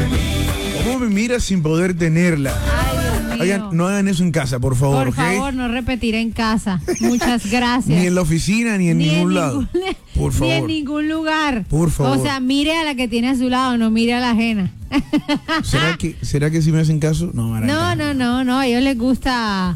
¿Cómo me miras sin poder tenerla? Ay, Dios mío. Oigan, no hagan eso en casa, por favor, Por ¿ok? favor, no repetiré en casa. Muchas gracias. Ni en la oficina, ni en ningún lado. Por favor. Ni en ningún lugar. Por favor. O sea, mire a la que tiene a su lado, no mire a la ajena. ¿Será que si me hacen caso? No, Maranta. No. A ellos les gusta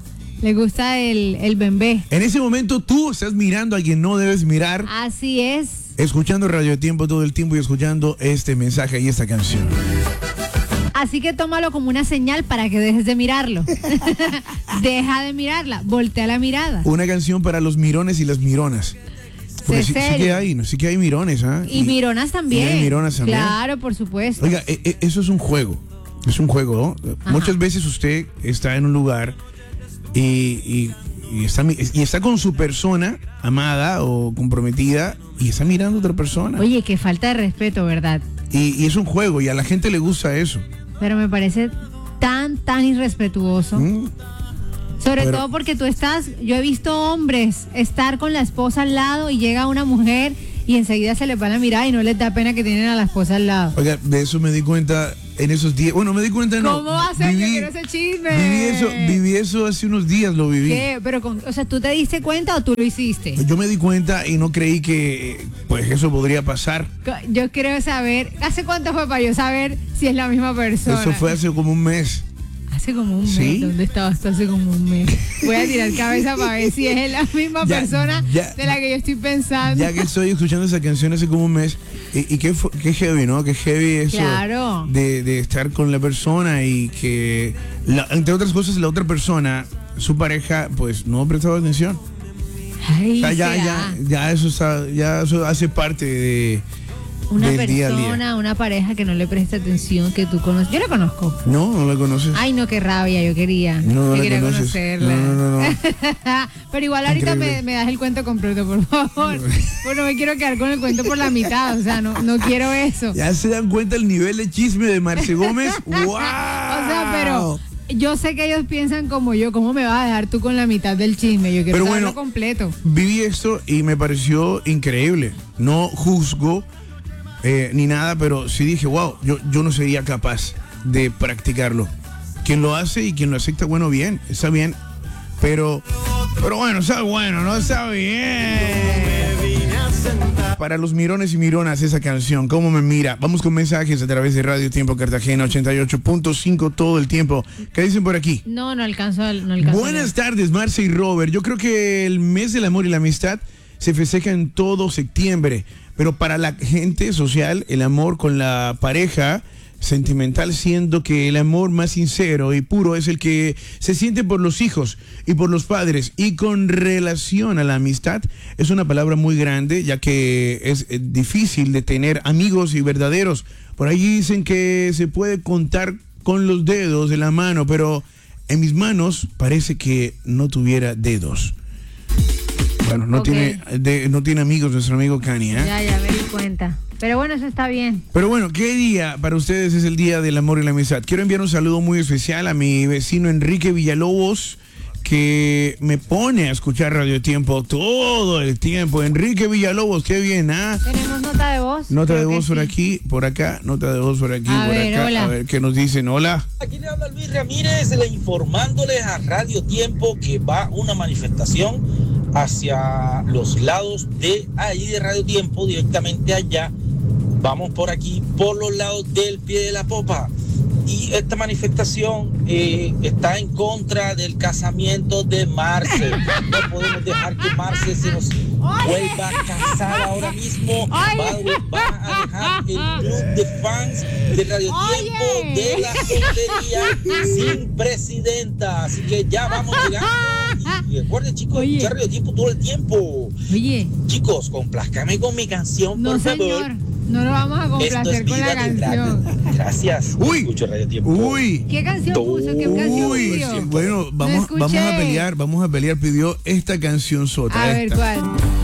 el bembé. En ese momento tú estás mirando a quien no debes mirar, Así es. escuchando Radio Tiempo todo el tiempo y escuchando este mensaje y esta canción. Así que tómalo como una señal para que dejes de mirarlo. Deja de mirarla, voltea la mirada. Una canción para los mirones y las mironas. Porque sí que hay, ¿no? Sí que hay mirones, ¿ah? Y mironas también. Y hay mironas también. Claro, por supuesto. Oiga, eso es un juego. Es un juego, ¿no? Ajá. Muchas veces usted está en un lugar y está con su persona amada o comprometida y está mirando a otra persona. Oye, qué falta de respeto, ¿verdad? Y es un juego y a la gente le gusta eso. Pero me parece tan irrespetuoso. Sobre todo porque yo he visto hombres estar con la esposa al lado y llega una mujer y enseguida se les va la mirada y no les da pena que tienen a la esposa al lado. Oiga, de eso me di cuenta en esos días. Bueno, me di cuenta no. ¿Cómo va a ser? Yo quiero ese chisme. Viví eso hace unos días, lo viví. ¿Qué? Pero, o sea, ¿tú te diste cuenta o tú lo hiciste? Yo me di cuenta y no creí que pues eso podría pasar. Yo quiero saber, ¿hace cuánto fue para yo saber si es la misma persona? Eso fue hace como un mes. Hace como un mes. ¿Sí? ¿Dónde estabas tú hace como un mes? Voy a tirar cabeza para ver si es la misma persona de la que yo estoy pensando. Ya que estoy escuchando esa canción hace como un mes, y qué heavy, ¿no? Qué heavy eso. Claro. De estar con la persona y que, entre otras cosas, la otra persona, su pareja, pues no prestaba atención. Ay, O sea, ya eso hace parte de... Una del día a día. persona, una pareja que no le presta atención, que tú conoces. Yo la conozco. No la conoces. Ay, no, qué rabia, yo quería. No yo la quería conoces. conocerla. No. Pero igual ahorita Increíble. me das el cuento completo, por favor. Pues no me quiero quedar con el cuento por la mitad, o sea, no quiero eso. Ya se dan cuenta el nivel de chisme de Marce Gómez. ¡Wow! O sea, pero yo sé que ellos piensan como yo. ¿Cómo me vas a dejar tú con la mitad del chisme? Yo quiero saberlo completo. Viví esto y me pareció increíble. No juzgo ni nada, pero sí dije, wow, yo no sería capaz de practicarlo. Quien lo hace y quien lo acepta, bueno, bien, está bien. Pero bueno, está bueno, no está bien. Para los mirones y mironas, esa canción, ¿cómo me mira? Vamos con mensajes a través de Radio Tiempo Cartagena 88.5 todo el tiempo. ¿Qué dicen por aquí? No alcanzo. Buenas tardes, Marce y Robert. Yo creo que el mes del amor y la amistad se festeja en todo septiembre, pero para la gente social, el amor con la pareja sentimental, siendo que el amor más sincero y puro es el que se siente por los hijos y por los padres. Y con relación a la amistad, es una palabra muy grande, ya que es difícil de tener amigos y verdaderos. Por ahí dicen que se puede contar con los dedos de la mano, pero en mis manos parece que no tuviera dedos. Bueno, no tiene amigos nuestro amigo Kanye, ¿eh? Ya me di cuenta. Pero bueno, eso está bien. Pero bueno, ¿qué día para ustedes es el día del amor y la amistad? Quiero enviar un saludo muy especial a mi vecino Enrique Villalobos, que me pone a escuchar Radio Tiempo todo el tiempo. Enrique Villalobos, qué bien, ¿ah? ¿Tenemos nota de voz? Nota de voz sí. por aquí, por acá, nota de voz por aquí, A por ver, acá. hola. A ver qué nos dicen. Hola. Aquí le habla Luis Ramírez, informándoles a Radio Tiempo que va una manifestación hacia los lados de ahí de Radio Tiempo, directamente allá. Vamos por aquí, por los lados del Pie de la Popa. Y esta manifestación está en contra del casamiento de Marce. No podemos dejar que Marce se nos vuelva a casar ahora mismo. Va a dejar el club de fans de Radio Tiempo de la soltería sin presidenta. Así que ya vamos llegando. Y recuerden, chicos, escuchar Radio Tiempo todo el tiempo. Oye. Chicos, complázcame con mi canción, por favor. Señor. No lo vamos a complacer con la canción. Gracias. Uy. Escucho Radio Tiempo. Uy. ¿Qué canción puso? ¿Qué canción Uy. pidió? Bueno, vamos a pelear. Pidió esta canción sota. A ver, ¿cuál?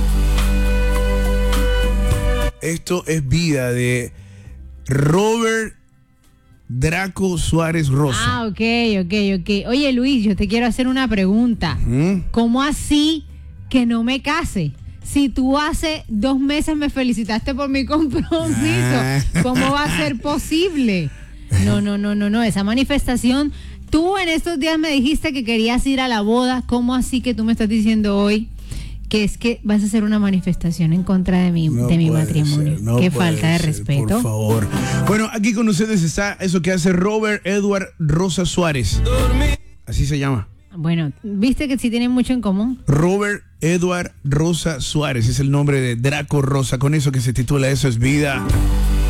Esto es Vida de Robert Draco Suárez Rosa. Ah, ok. Oye, Luis, yo te quiero hacer una pregunta. ¿Cómo así que no me case? Si tú hace 2 meses me felicitaste por mi compromiso, ¿cómo va a ser posible? No, esa manifestación, tú en estos días me dijiste que querías ir a la boda, ¿cómo así que tú me estás diciendo hoy que es que vas a hacer una manifestación en contra de mi matrimonio? Qué falta de respeto. Por favor. Bueno, aquí con ustedes está eso que hace Robert Edward Rosa Suárez. Así se llama. Bueno, viste que sí tienen mucho en común. Robert Edward Rosa Suárez es el nombre de Draco Rosa, con eso que se titula Eso es Vida.